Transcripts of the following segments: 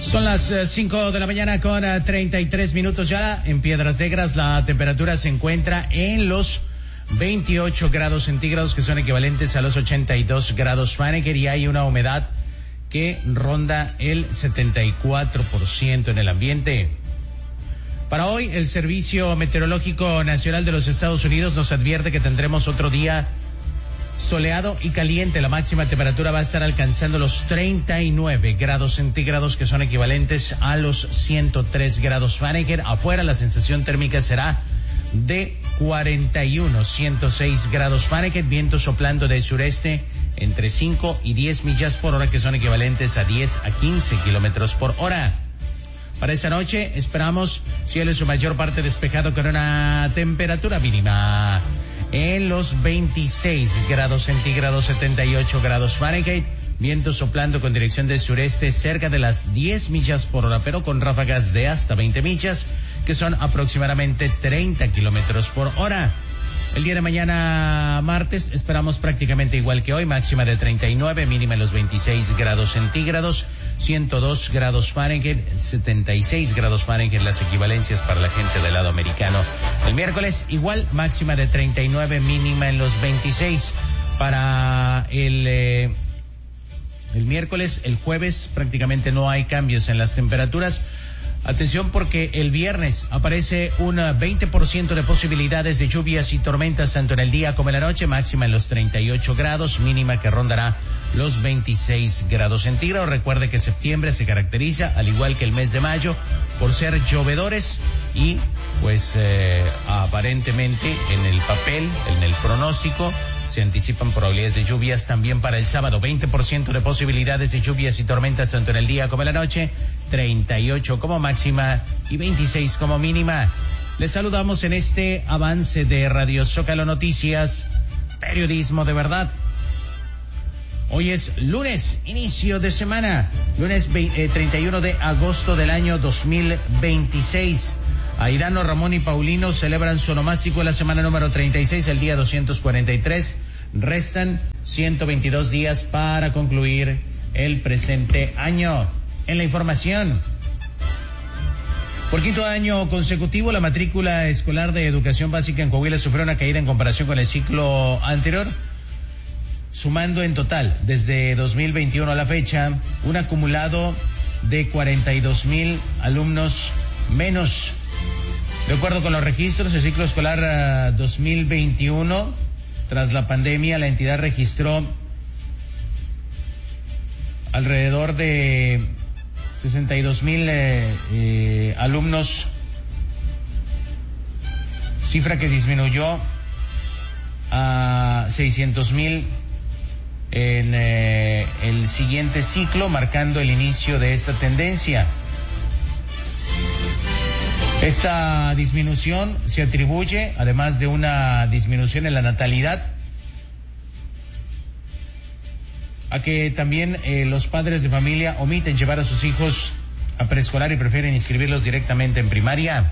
Son las 5 de la mañana con 33 minutos ya. En Piedras Negras la temperatura se encuentra en los 28 grados centígrados, que son equivalentes a los 82 grados Fahrenheit, y hay una humedad que ronda el 74% en el ambiente. Para hoy, el Servicio Meteorológico Nacional de los Estados Unidos nos advierte que tendremos otro día soleado y caliente. La máxima temperatura va a estar alcanzando los 39 grados centígrados, que son equivalentes a los 103 grados Fahrenheit. Afuera la sensación térmica será de 106 grados Fahrenheit, viento soplando de sureste entre 5 y 10 millas por hora, que son equivalentes a 10 a 15 kilómetros por hora. Para esta noche esperamos cielo en su mayor parte despejado, con una temperatura mínima en los 26 grados centígrados, 78 grados Fahrenheit, viento soplando con dirección del sureste cerca de las 10 millas por hora, pero con ráfagas de hasta 20 millas, que son aproximadamente 30 kilómetros por hora. El día de mañana, martes, esperamos prácticamente igual que hoy, máxima de 39, mínima en los 26 grados centígrados, 102 grados Fahrenheit, 76 grados Fahrenheit, las equivalencias para la gente del lado americano. El miércoles, igual, máxima de 39, mínima en los 26. Para el miércoles, el jueves, prácticamente no hay cambios en las temperaturas. Atención, porque el viernes aparece un 20% de posibilidades de lluvias y tormentas tanto en el día como en la noche, máxima en los 38 grados, mínima que rondará los 26 grados centígrados. Recuerde que septiembre se caracteriza, al igual que el mes de mayo, por ser llovedores y pues aparentemente en el papel, en el pronóstico, se anticipan probabilidades de lluvias también para el sábado. 20% de posibilidades de lluvias y tormentas tanto en el día como en la noche, 38 como máxima y 26 como mínima. Les saludamos en este avance de Radio Zócalo Noticias, periodismo de verdad. Hoy es lunes, inicio de semana, lunes 31 de agosto del año 2026. Airano, Ramón y Paulino celebran su onomástico la semana número 36, el día 243. Restan 122 días para concluir el presente año. En la información, por quinto año consecutivo, la matrícula escolar de educación básica en Coahuila sufrió una caída en comparación con el ciclo anterior, sumando en total, desde 2021 a la fecha, un acumulado de 42,000 alumnos menos. De acuerdo con los registros, el ciclo escolar 2021, tras la pandemia, la entidad registró alrededor de 62,000 alumnos, cifra que disminuyó a 600,000 en el siguiente ciclo, marcando el inicio de esta tendencia. Esta disminución se atribuye, además de una disminución en la natalidad, a que también los padres de familia omiten llevar a sus hijos a preescolar y prefieren inscribirlos directamente en primaria.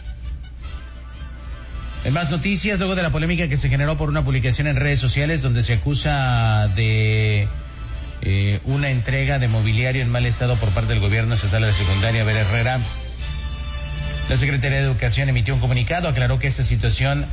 En más noticias, luego de la polémica que se generó por una publicación en redes sociales donde se acusa de una entrega de mobiliario en mal estado por parte del gobierno estatal de la secundaria Vera Herrera, la Secretaría de Educación emitió un comunicado, aclaró que esta situación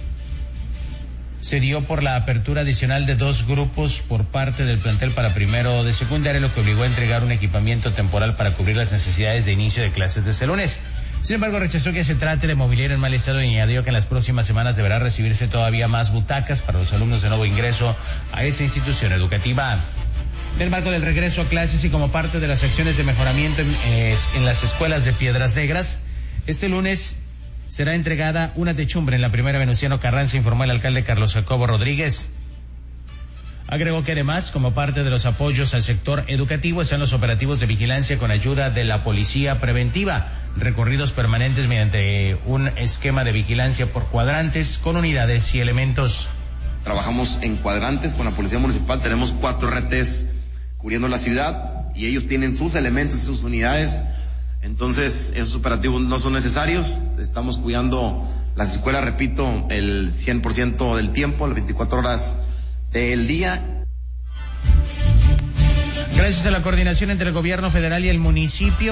se dio por la apertura adicional de 2 grupos por parte del plantel para primero de secundaria, lo que obligó a entregar un equipamiento temporal para cubrir las necesidades de inicio de clases de este lunes. Sin embargo, rechazó que se trate de mobiliario en mal estado y añadió que en las próximas semanas deberá recibirse todavía más butacas para los alumnos de nuevo ingreso a esta institución educativa. En el marco del regreso a clases y como parte de las acciones de mejoramiento en las escuelas de Piedras Negras, este lunes será entregada una techumbre en la primera Venustiano Carranza, informó el alcalde Carlos Jacobo Rodríguez. Agregó que además, como parte de los apoyos al sector educativo, están los operativos de vigilancia con ayuda de la policía preventiva, recorridos permanentes mediante un esquema de vigilancia por cuadrantes con unidades y elementos. Trabajamos en cuadrantes con la policía municipal, tenemos 4 RTs cubriendo la ciudad y ellos tienen sus elementos y sus unidades. Entonces, esos operativos no son necesarios. Estamos cuidando las escuelas, repito, el 100% del tiempo, las 24 horas del día. Gracias a la coordinación entre el gobierno federal y el municipio,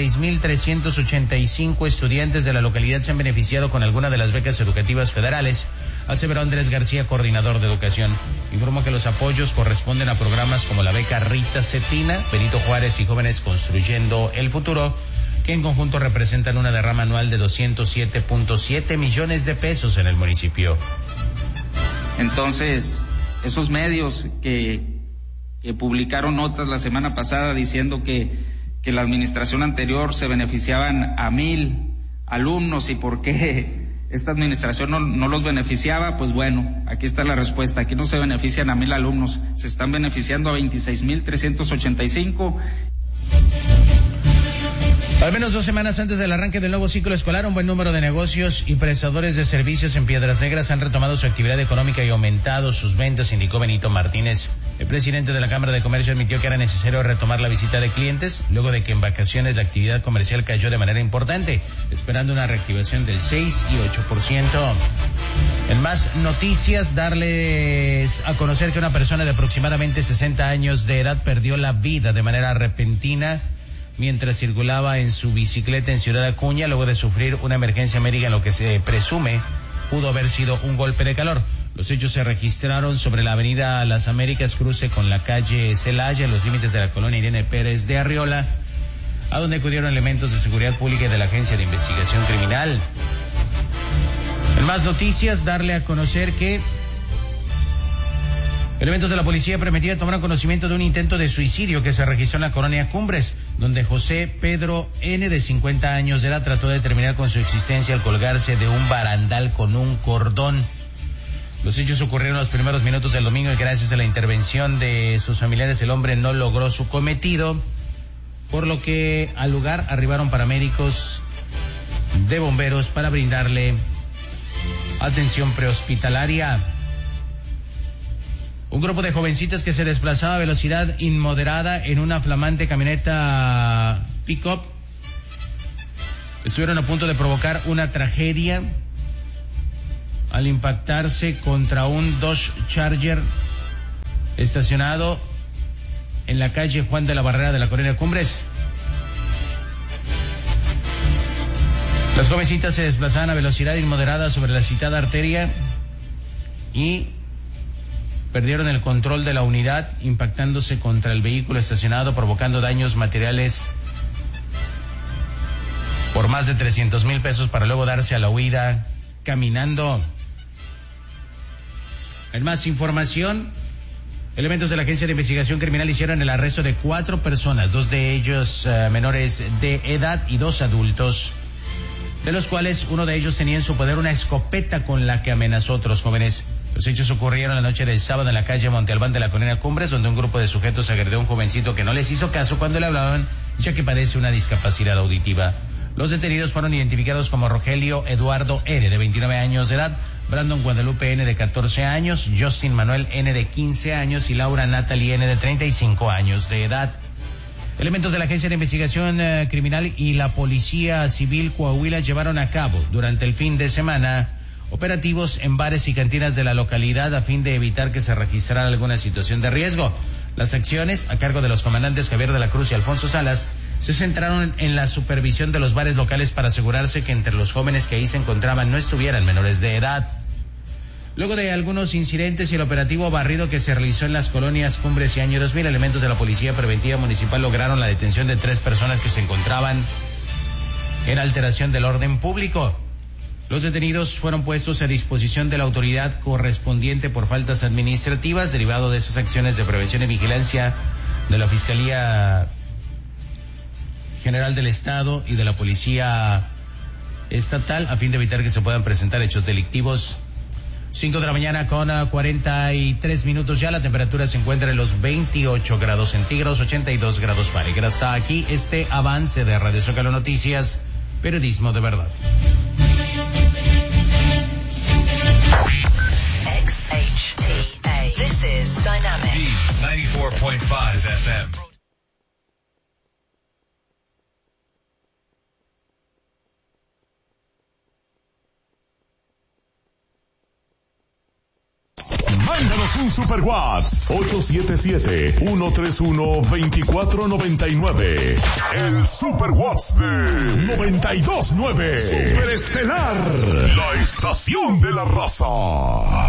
26.385 estudiantes de la localidad se han beneficiado con alguna de las becas educativas federales, aseveró Andrés García, coordinador de educación. Informó que los apoyos corresponden a programas como la beca Rita Cetina, Benito Juárez y Jóvenes Construyendo el Futuro, que en conjunto representan una derrama anual de 207.7 millones de pesos en el municipio. Entonces, esos medios que publicaron notas la semana pasada diciendo que la administración anterior se beneficiaban a 1,000 alumnos y por qué esta administración no los beneficiaba, pues bueno, aquí está la respuesta. Aquí no se benefician a 1,000 alumnos, se están beneficiando a 26.385. Al menos 2 semanas antes del arranque del nuevo ciclo escolar, un buen número de negocios y prestadores de servicios en Piedras Negras han retomado su actividad económica y aumentado sus ventas, indicó Benito Martínez. El presidente de la Cámara de Comercio admitió que era necesario retomar la visita de clientes, luego de que en vacaciones la actividad comercial cayó de manera importante, esperando una reactivación del 6 y 8%. En más noticias, darles a conocer que una persona de aproximadamente 60 años de edad perdió la vida de manera repentina mientras circulaba en su bicicleta en Ciudad Acuña, luego de sufrir una emergencia médica en lo que se presume pudo haber sido un golpe de calor. Los hechos se registraron sobre la avenida Las Américas, cruce con la calle Celaya, en los límites de la colonia Irene Pérez de Arriola, a donde acudieron elementos de seguridad pública y de la Agencia de Investigación Criminal. En más noticias, darle a conocer que elementos de la policía preventiva tomaron conocimiento de un intento de suicidio que se registró en la colonia Cumbres, donde José Pedro N., de 50 años de edad, trató de terminar con su existencia al colgarse de un barandal con un cordón. Los hechos ocurrieron los primeros minutos del domingo y gracias a la intervención de sus familiares el hombre no logró su cometido, por lo que al lugar arribaron paramédicos de bomberos para brindarle atención prehospitalaria. Un grupo de jovencitas que se desplazaba a velocidad inmoderada en una flamante camioneta pick-up estuvieron a punto de provocar una tragedia al impactarse contra un Dodge Charger estacionado en la calle Juan de la Barrera de la colonia Cumbres. Las jovencitas se desplazaban a velocidad inmoderada sobre la citada arteria y perdieron el control de la unidad, impactándose contra el vehículo estacionado, provocando daños materiales por más de 300,000 pesos para luego darse a la huida caminando. En más información, elementos de la Agencia de Investigación Criminal hicieron el arresto de 4 personas, 2 de ellos menores de edad y 2 adultos, de los cuales uno de ellos tenía en su poder una escopeta con la que amenazó a otros jóvenes. Los hechos ocurrieron la noche del sábado en la calle Monte Albán de la colonia Cumbres, donde un grupo de sujetos agredió a un jovencito que no les hizo caso cuando le hablaban, ya que padece una discapacidad auditiva. Los detenidos fueron identificados como Rogelio Eduardo N., de 29 años de edad, Brandon Guadalupe N., de 14 años, Justin Manuel N., de 15 años y Laura Natalie N., de 35 años de edad. Elementos de la Agencia de Investigación Criminal y la Policía Civil Coahuila llevaron a cabo durante el fin de semana operativos en bares y cantinas de la localidad a fin de evitar que se registrara alguna situación de riesgo. Las acciones, a cargo de los comandantes Javier de la Cruz y Alfonso Salas, se centraron en la supervisión de los bares locales para asegurarse que entre los jóvenes que ahí se encontraban no estuvieran menores de edad. Luego de algunos incidentes y el operativo barrido que se realizó en las colonias Cumbres y Año 2000, elementos de la Policía Preventiva Municipal lograron la detención de 3 personas que se encontraban en alteración del orden público. Los detenidos fueron puestos a disposición de la autoridad correspondiente por faltas administrativas, derivado de esas acciones de prevención y vigilancia de la Fiscalía General del Estado y de la Policía Estatal, a fin de evitar que se puedan presentar hechos delictivos. 5 de la mañana con 43 minutos ya, la temperatura se encuentra en los 28 grados centígrados, 82 grados Fahrenheit. Hasta aquí este avance de Radio Zócalo Noticias, periodismo de verdad. XHTA. This is Dynamic. D94.5 FM. Mándame Envíanos un Super WhatsApp 877-131-2499. El Super WhatsApp de 92.9. Superestelar, la estación de la raza.